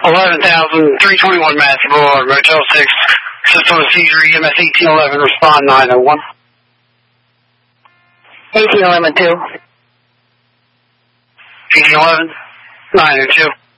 11,321 Massey Boulevard, Motel 6. System of seizure, EMS 1811, respond 901. 1811 2. 1811, 902.